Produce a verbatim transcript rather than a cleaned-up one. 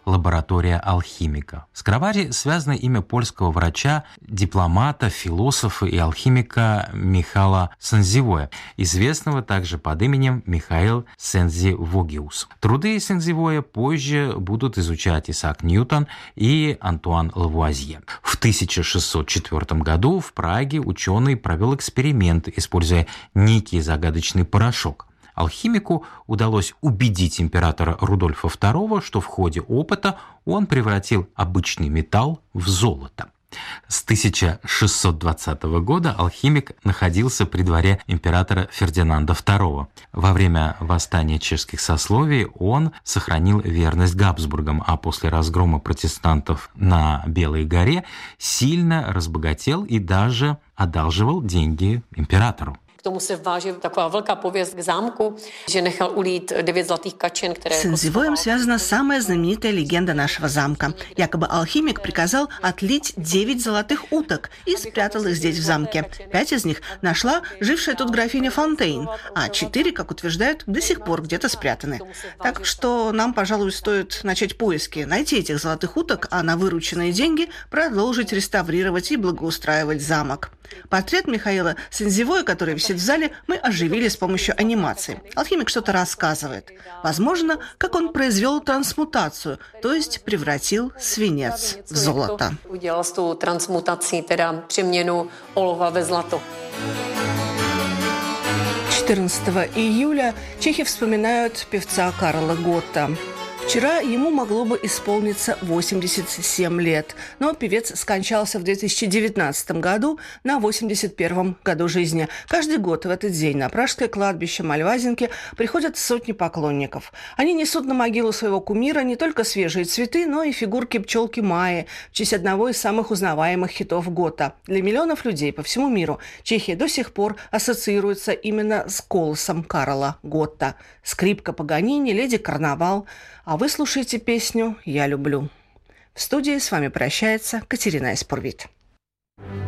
лаборатория алхимика. С Кровари связано имя польского врача, дипломата, философа и алхимика Михала Сензивоя, известного также под именем Михаил Сензивогиус. Труды Сензивоя позже будут изучать Исаак Ньютон и Антуан Лавуазье. В тысяча шестьсот четвёртом году в Праге ученый провел эксперимент, используя некий загадочный порошок. Алхимику удалось убедить императора Рудольфа второго, что в ходе опыта он превратил обычный металл в золото. С тысяча шестьсот двадцатого года алхимик находился при дворе императора Фердинанда второго. Во время восстания чешских сословий он сохранил верность Габсбургам, а после разгрома протестантов на Белой горе сильно разбогател и даже одалживал деньги императору. К tomu se váže taková velká pověst k zámku, že nechal ulít девять золотых качин, которые... С Сензивоем связана самая знаменитая легенда нашего замка. Якобы алхимик приказал отлить девять золотых уток и спрятал их здесь в замке. Пять из них нашла жившая тут графиня Фонтейн, а четыре, как утверждают, до сих пор где-то спрятаны. Так что нам, пожалуй, стоит начать поиски, найти этих золотых уток, а на вырученные деньги продолжить реставрировать и благоустраивать замок. Портрет Михаила Сензивоя, который висит в зале, мы оживили с помощью анимации. Алхимик что-то рассказывает. Возможно, как он произвел трансмутацию, то есть превратил свинец в золото. Udělal s tou transmutací, teda přeměnu olova ve zlato. четырнадцатого июля чехи вспоминают певца Карла Готта. Вчера ему могло бы исполниться восемьдесят семь лет, но певец скончался в две тысячи девятнадцатом году на восемьдесят первом году жизни. Каждый год в этот день на пражское кладбище Мальвазинки приходят сотни поклонников. Они несут на могилу своего кумира не только свежие цветы, но и фигурки пчелки Майи в честь одного из самых узнаваемых хитов Готта. Для миллионов людей по всему миру Чехия до сих пор ассоциируется именно с голосом Карла Готта. Скрипка Паганини, леди Карнавал. А вы слушаете песню «Я люблю». В студии с вами прощается Катерина Испурвит.